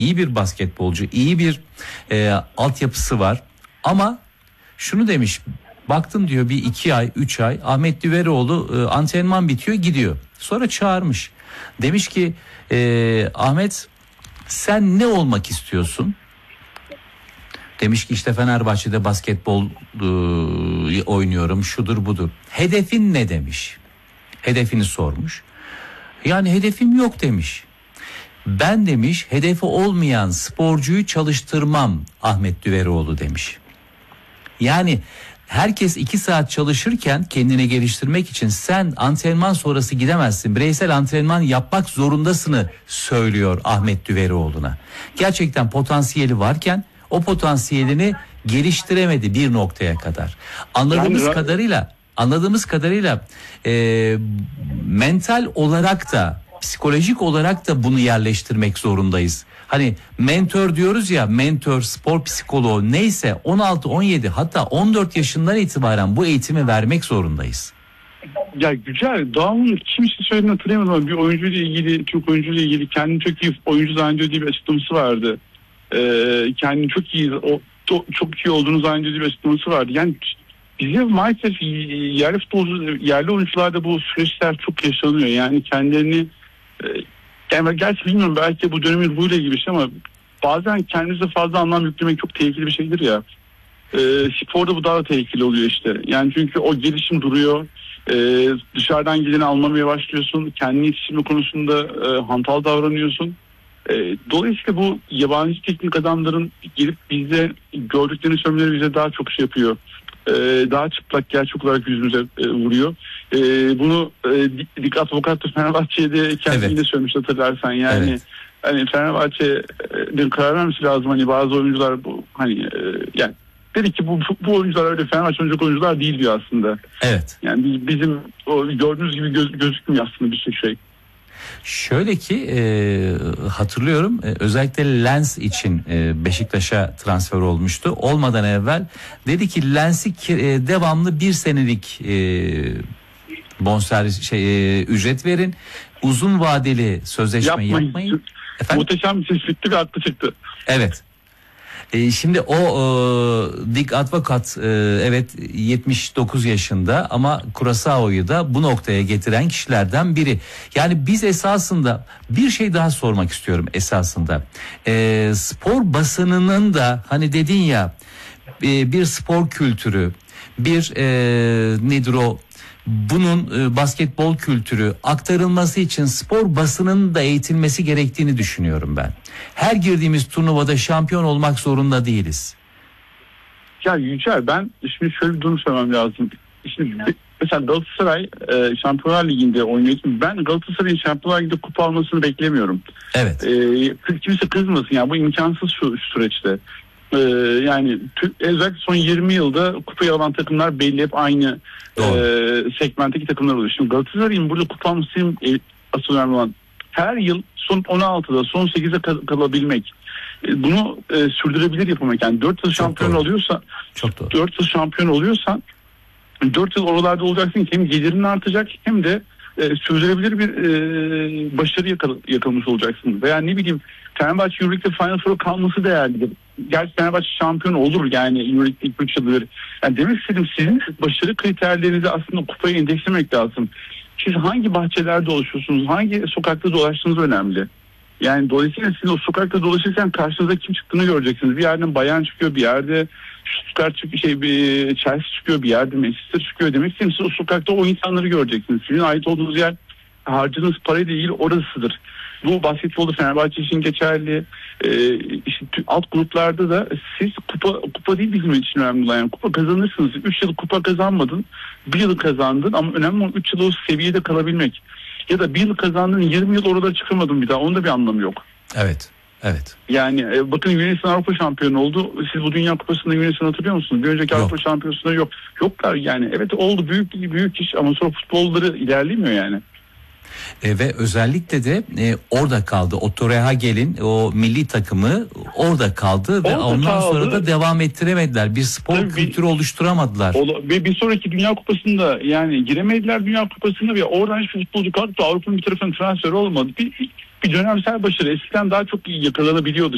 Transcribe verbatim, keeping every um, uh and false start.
iyi bir basketbolcu, iyi bir e, altyapısı var. Ama şunu demiş, baktım diyor bir iki ay, üç ay Ahmet Düveroğlu e, antrenman bitiyor gidiyor. Sonra çağırmış. Demiş ki e, Ahmet sen ne olmak istiyorsun? Demiş ki işte Fenerbahçe'de basketbol e, oynuyorum, şudur budur. Hedefin ne demiş? Hedefini sormuş. Yani hedefim yok demiş. Ben demiş hedefi olmayan sporcuyu çalıştırmam Ahmet Düveroğlu demiş. Yani herkes iki saat çalışırken kendini geliştirmek için sen antrenman sonrası gidemezsin. Bireysel antrenman yapmak zorundasını söylüyor Ahmet Düveroğlu'na. Gerçekten potansiyeli varken o potansiyelini geliştiremedi bir noktaya kadar. Anladığımız yani, kadarıyla anladığımız kadarıyla e, mental olarak da psikolojik olarak da bunu yerleştirmek zorundayız. Hani mentor diyoruz ya, mentor, spor psikoloğu neyse on altı on yedi hatta on dört yaşından itibaren bu eğitimi vermek zorundayız. Ya güzel. Daha onun kimse söylediğini hatırlayamadım ama bir oyuncuyla ilgili, Türk oyuncuyla ilgili kendini çok iyi oyuncu zannediyor diye bir açıklaması vardı. Ee, kendini çok iyi, o, çok iyi olduğunu zannediyor diye bir açıklaması vardı. Yani bize maalesef yerli futbolcu, yerli oyuncularda bu süreçler çok yaşanıyor. Yani kendilerini yani gerçi bilmiyorum belki bu dönemin ruhuyla gibi şey ama bazen kendimize fazla anlam yüklemek çok tehlikeli bir şeydir ya. Ee, sporda bu daha da tehlikeli oluyor işte. Yani çünkü o gelişim duruyor. Ee, dışarıdan geleni almamaya başlıyorsun. Kendini yetiştirme konusunda e, hantal davranıyorsun. E, dolayısıyla bu yabancı teknik adamların gelip bize gördüklerini söylemeleri bize daha çok şey yapıyor. Ee, daha çıplak gerçek olarak yüzümüze e, vuruyor. E, bunu e, Dik Advokat Fenerbahçe'de kendine evet. söylemiş hatırlarsan. Yani evet. Hani Fenerbahçe'nin karar vermesi lazım. Hani bazı oyuncular bu hani e, yani dedi ki bu bu oyuncular öyle Fenerbahçe oyuncu oyuncular değil diyor aslında. Evet. Yani biz, bizim o gördüğünüz gibi göz, gözükmüyor aslında bir sürü şey. Şöyle ki e, hatırlıyorum e, özellikle Lens için e, Beşiktaş'a transfer olmuştu. Olmadan evvel dedi ki Lens'i e, devamlı bir senelik e, bonservis şey e, ücret verin. Uzun vadeli sözleşme yapmayın. yapmayın. Muhteşem bir ses çıktı ve haklı çıktı. Evet. E, şimdi o e, Dik Advokat e, evet yetmiş dokuz yaşında ama Curaçao'yu da bu noktaya getiren kişilerden biri. Yani biz esasında bir şey daha sormak istiyorum esasında. E, spor basınının da hani dedin ya e, bir spor kültürü, bir e, nedir o? Bunun e, basketbol kültürü aktarılması için spor basının da eğitilmesi gerektiğini düşünüyorum ben. Her girdiğimiz turnuvada şampiyon olmak zorunda değiliz. Ya Yücel ben şimdi şöyle bir durum söylemem lazım. Şimdi mesela Galatasaray e, Şampiyonlar Ligi'nde oynuyor. Ben Galatasaray'ın Şampiyonlar Ligi'nde kupa almasını beklemiyorum. Evet. E, kimse kızmasın ya, bu imkansız şu, şu süreçte. Ee, yani özellikle son yirmi yılda kupayı alan takımlar belli, hep aynı e, segmentteki takımlar oluyor. Şimdi Galatasaray'ın burada kupa almasının e, asıl önemli olan her yıl son on altıda son sekize kal- kalabilmek. E, bunu e, sürdürebilir yapmak. Yani dört yıl şampiyon oluyorsa dört yıl şampiyon oluyorsan dört yıl oralarda olacaksın ki hem gelirin artacak hem de e, sürdürülebilir bir e, başarı yakal- yakalamış olacaksın. Veya ne bileyim Fenerbahçe Euroleague'de Final Four'a kalması değerlidir. Gerçi Fenerbahçe şampiyon olur yani Euroleague'de ilk üç yıldır. Yani demek istedim sizin başarı kriterlerinizi aslında kupaya endekslemek lazım. Siz hangi bahçelerde dolaşıyorsunuz, hangi sokakta dolaştığınız önemli. Yani dolayısıyla siz o sokakta dolaşırken karşınıza kim çıktığını göreceksiniz. Bir yerden Bayern çıkıyor, bir yerde Stuttgart çıkıyor, şey, bir Chelsea çıkıyor, bir yerde Manchester çıkıyor. Demek istedim siz o sokakta o insanları göreceksiniz. Sizin ait olduğunuz yer harcadığınız parayla ilgili orasıdır. Bu basketbolda Fenerbahçe için geçerli. Ee, işte alt gruplarda da siz kupa kupa değil bizim için önemli olan. Yani kupa kazanırsınız. üç yıl kupa kazanmadın. bir yıl kazandın ama önemli olan üç yıl o seviyede kalabilmek. Ya da bir yıl kazandın, yirmi yıl orada çıkamadın bir daha. Onun da bir anlamı yok. Evet. Evet. Yani e, bakın Yunanistan Avrupa şampiyonu oldu. Siz bu Dünya Kupası'nda Yunanistan hatırlıyor musunuz? Bir önceki yok. Avrupa şampiyonasında yok. Yoklar yani. Evet oldu, büyük büyük iş ama sonra futbolları ilerlemiyor yani. E, ve özellikle de e, orada kaldı. Otto Rehagel'in o milli takımı orada kaldı orada ve ondan kaldı. Sonra da devam ettiremediler. Bir spor Tabii kültürü bir, oluşturamadılar. Ve bir sonraki Dünya Kupası'nda yani giremediler Dünya Kupası'nda ve oradan hiçbir futbolcu kalktı. Avrupa'nın bir tarafından transfer olmadı. Bir, bir dönemsel başarı. Eskiden daha çok iyi yakalanabiliyordu